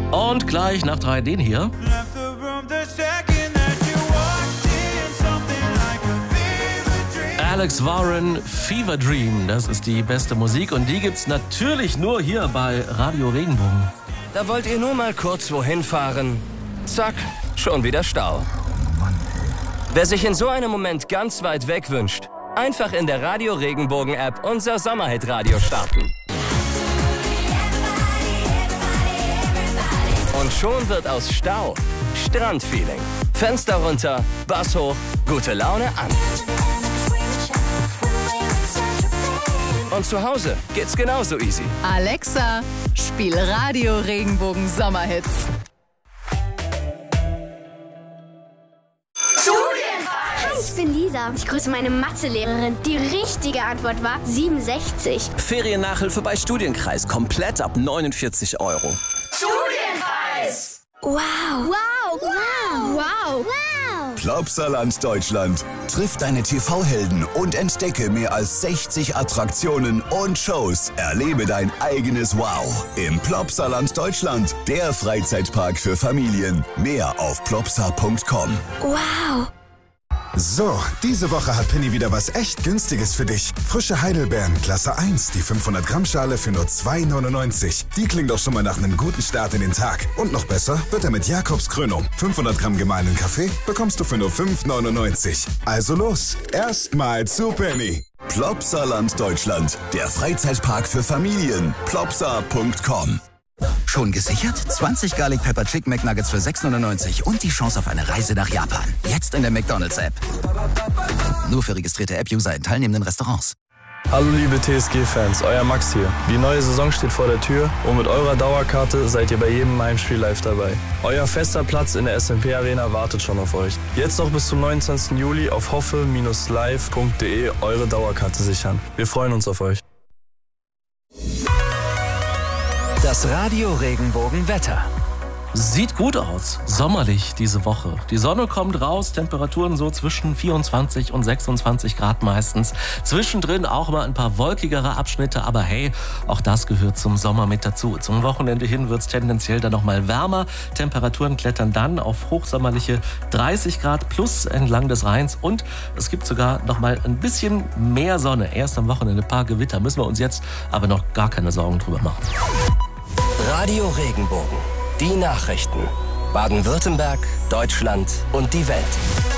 Und gleich nach 3 den hier. Alex Warren, Fever Dream, das ist die beste Musik und die gibt's natürlich nur hier bei Radio Regenbogen. Da wollt ihr nur mal kurz wohin fahren. Zack, schon wieder Stau. Wer sich in so einem Moment ganz weit weg wünscht, einfach in der Radio Regenbogen App unser Sommerhit-Radio starten. Und schon wird aus Stau Strandfeeling. Fenster runter, Bass hoch, gute Laune an. Und zu Hause geht's genauso easy. Alexa, spiel Radio Regenbogen Sommerhits. Ich bin Lisa. Ich grüße meine Mathelehrerin. Die richtige Antwort war 67. Feriennachhilfe bei Studienkreis. Komplett ab 49 €. Studienkreis! Wow. Wow. Wow. Wow. Wow. Plopsaland Deutschland. Triff deine TV-Helden und entdecke mehr als 60 Attraktionen und Shows. Erlebe dein eigenes Wow im Plopsaland Deutschland. Der Freizeitpark für Familien. Mehr auf plopsa.com. Wow. So, diese Woche hat Penny wieder was echt Günstiges für dich. Frische Heidelbeeren, Klasse 1, die 500 Gramm Schale für nur 2,99. Die klingt doch schon mal nach einem guten Start in den Tag. Und noch besser wird er mit Jakobskrönung. 500 Gramm gemahlenen Kaffee bekommst du für nur 5,99. Also los, erstmal zu Penny. Plopsaland Deutschland. Der Freizeitpark für Familien. plopsa.com. Schon gesichert? 20 Garlic Pepper Chicken McNuggets für 6,99 und die Chance auf eine Reise nach Japan. Jetzt in der McDonald's-App. Nur für registrierte App-User in teilnehmenden Restaurants. Hallo liebe TSG-Fans, euer Max hier. Die neue Saison steht vor der Tür und mit eurer Dauerkarte seid ihr bei jedem Heimspiel live dabei. Euer fester Platz in der SMP Arena wartet schon auf euch. Jetzt noch bis zum 29. Juli auf hoffe-live.de eure Dauerkarte sichern. Wir freuen uns auf euch. Das Radio Regenbogen Wetter. Sieht gut aus, sommerlich diese Woche. Die Sonne kommt raus, Temperaturen so zwischen 24 und 26 Grad meistens. Zwischendrin auch mal ein paar wolkigere Abschnitte, aber hey, auch das gehört zum Sommer mit dazu. Zum Wochenende hin wird es tendenziell dann noch mal wärmer. Temperaturen klettern dann auf hochsommerliche 30 Grad plus entlang des Rheins und es gibt sogar noch mal ein bisschen mehr Sonne. Erst am Wochenende ein paar Gewitter, müssen wir uns jetzt aber noch gar keine Sorgen drüber machen. Radio Regenbogen. Die Nachrichten. Baden-Württemberg, Deutschland und die Welt.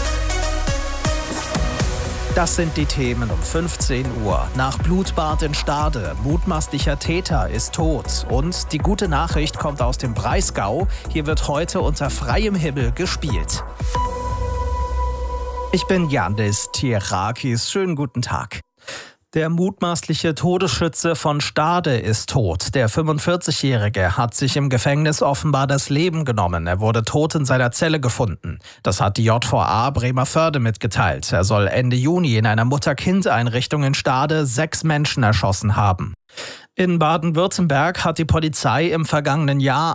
Das sind die Themen um 15 Uhr. Nach Blutbad in Stade. Mutmaßlicher Täter ist tot. Und die gute Nachricht kommt aus dem Breisgau. Hier wird heute unter freiem Himmel gespielt. Ich bin Yandis Tierakis. Schönen guten Tag. Der mutmaßliche Todesschütze von Stade ist tot. Der 45-Jährige hat sich im Gefängnis offenbar das Leben genommen. Er wurde tot in seiner Zelle gefunden. Das hat die JVA Bremervörde mitgeteilt. Er soll Ende Juni in einer Mutter-Kind-Einrichtung in Stade 6 Menschen erschossen haben. In Baden-Württemberg hat die Polizei im vergangenen Jahr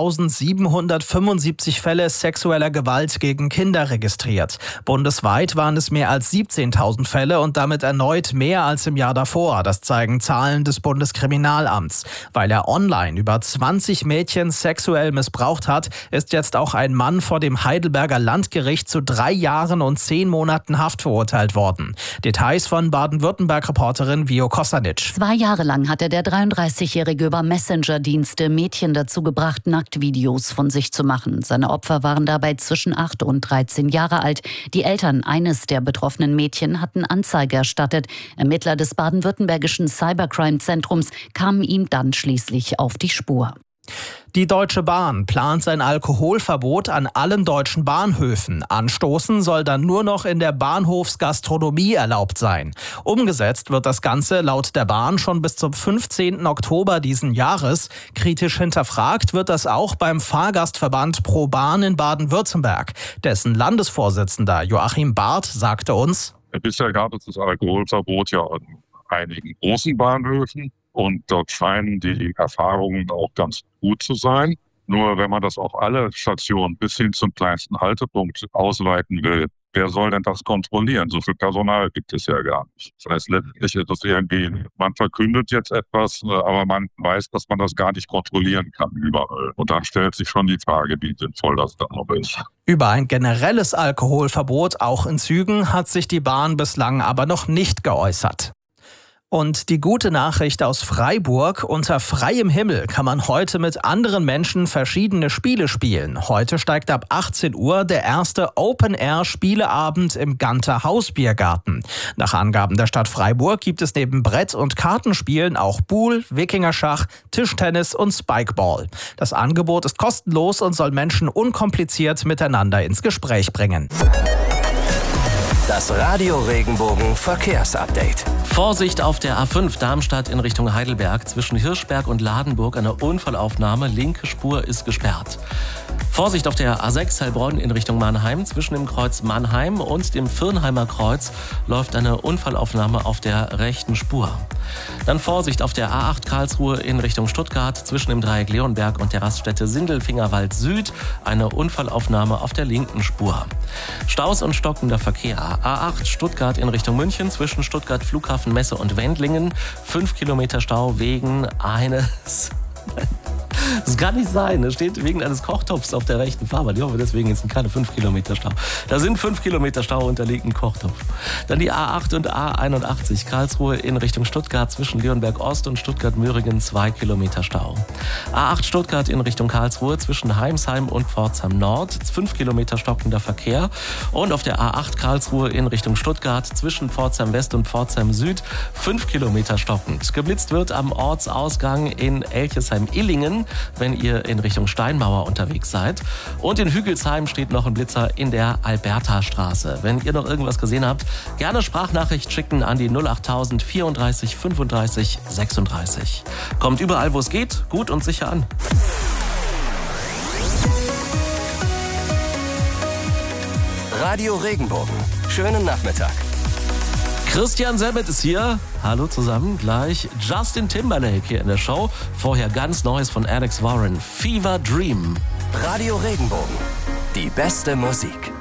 1775 Fälle sexueller Gewalt gegen Kinder registriert. Bundesweit waren es mehr als 17.000 Fälle und damit erneut mehr als im Jahr davor. Das zeigen Zahlen des Bundeskriminalamts. Weil er online über 20 Mädchen sexuell missbraucht hat, ist jetzt auch ein Mann vor dem Heidelberger Landgericht zu 3 Jahren und 10 Monaten Haft verurteilt worden. Details von Baden-Württemberg-Reporterin Vio Kosanic. 2 Jahre lang hatte der 33-Jährige über Messenger-Dienste Mädchen dazu gebracht, Nacktvideos von sich zu machen. Seine Opfer waren dabei zwischen 8 und 13 Jahre alt. Die Eltern eines der betroffenen Mädchen hatten Anzeige erstattet. Ermittler des baden-württembergischen Cybercrime-Zentrums kamen ihm dann schließlich auf die Spur. Die Deutsche Bahn plant ein Alkoholverbot an allen deutschen Bahnhöfen. Anstoßen soll dann nur noch in der Bahnhofsgastronomie erlaubt sein. Umgesetzt wird das Ganze laut der Bahn schon bis zum 15. Oktober diesen Jahres. Kritisch hinterfragt wird das auch beim Fahrgastverband Pro Bahn in Baden-Württemberg. Dessen Landesvorsitzender Joachim Barth sagte uns: Bisher gab es das Alkoholverbot ja an einigen großen Bahnhöfen. Und dort scheinen die Erfahrungen auch ganz gut zu sein. Nur wenn man das auf alle Stationen bis hin zum kleinsten Haltepunkt ausweiten will, wer soll denn das kontrollieren? So viel Personal gibt es ja gar nicht. Das heißt, letztlich ist es irgendwie, man verkündet jetzt etwas, aber man weiß, dass man das gar nicht kontrollieren kann überall. Und dann stellt sich schon die Frage, wie sinnvoll das dann noch ist. Über ein generelles Alkoholverbot auch in Zügen hat sich die Bahn bislang aber noch nicht geäußert. Und die gute Nachricht aus Freiburg: Unter freiem Himmel kann man heute mit anderen Menschen verschiedene Spiele spielen. Heute steigt ab 18 Uhr der erste Open-Air-Spieleabend im Ganter Hausbiergarten. Nach Angaben der Stadt Freiburg gibt es neben Brett- und Kartenspielen auch Pool, Wikingerschach, Tischtennis und Spikeball. Das Angebot ist kostenlos und soll Menschen unkompliziert miteinander ins Gespräch bringen. Das Radio Regenbogen Verkehrsupdate. Vorsicht auf der A5 Darmstadt in Richtung Heidelberg. Zwischen Hirschberg und Ladenburg eine Unfallaufnahme. Linke Spur ist gesperrt. Vorsicht auf der A6 Heilbronn in Richtung Mannheim. Zwischen dem Kreuz Mannheim und dem Virnheimer Kreuz läuft eine Unfallaufnahme auf der rechten Spur. Dann Vorsicht auf der A8 Karlsruhe in Richtung Stuttgart. Zwischen dem Dreieck Leonberg und der Raststätte Sindelfingerwald Süd eine Unfallaufnahme auf der linken Spur. Staus und stockender Verkehr. A8 Stuttgart in Richtung München. Zwischen Stuttgart Flughafen Messe und Wendlingen 5 Kilometer Stau wegen eines... Das kann nicht sein. Es steht wegen eines Kochtopfs auf der rechten Fahrbahn. Ich hoffe, deswegen sind keine 5 Kilometer Stau. Da sind 5 Kilometer Stau und da liegt ein Kochtopf. Dann die A8 und A81 Karlsruhe in Richtung Stuttgart zwischen Leonberg Ost und Stuttgart-Möhringen 2 Kilometer Stau. A8 Stuttgart in Richtung Karlsruhe zwischen Heimsheim und Pforzheim Nord 5 Kilometer stockender Verkehr. Und auf der A8 Karlsruhe in Richtung Stuttgart zwischen Pforzheim West und Pforzheim Süd 5 Kilometer stockend. Geblitzt wird am Ortsausgang in Elchesheim-Illingen, wenn ihr in Richtung Steinmauer unterwegs seid. Und in Hügelsheim steht noch ein Blitzer in der Albertastraße. Wenn ihr noch irgendwas gesehen habt, gerne Sprachnachricht schicken an die 08000 34 35 36. Kommt überall, wo es geht, gut und sicher an. Radio Regenbogen. Schönen Nachmittag. Christian Selmet ist hier. Hallo zusammen. Gleich Justin Timberlake hier in der Show. Vorher ganz Neues von Alex Warren. Fever Dream. Radio Regenbogen. Die beste Musik.